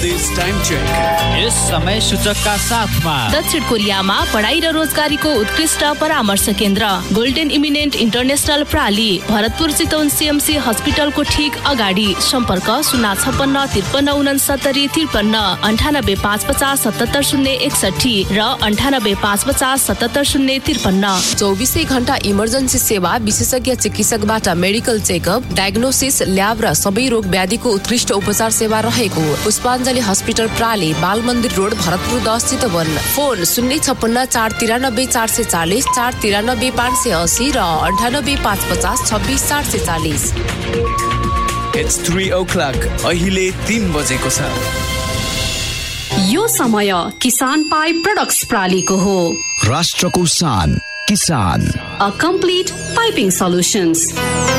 this time check. यस समय सूचकका साथमा दक्षिण कोरियामा पढाइ र रोजगारीको उत्कृष्ट परामर्श केन्द्र golden eminent international प्राली, Bharatpur Chitwan CMC हस्पिटलको ठीक अगाडि। सम्पर्क 056 53 69 53 98 550 77 061 र 98 550 77 053। 24 घण्टा इमर्जेन्सी सेवा, विशेषज्ञ चिकित्सकबाट मेडिकल चेकअप, डायग्नोसिस, ल्याब र सबै रोग व्याधिको उत्कृष्ट उपचार सेवा रहेको पुष्पाञ्जली हस्पिटल प्राली, बाल मन्दिर रोड, भरतपुर 10 चितवन। फोन 056 493 440 493 580 र 98 550 26 440। It's 3 o'clock. अहिले 3 बजेको छ। यो समय किसान पाइप प्रोडक्ट्स प्रालीको हो। राष्ट्रको शान किसान। A complete piping solutions.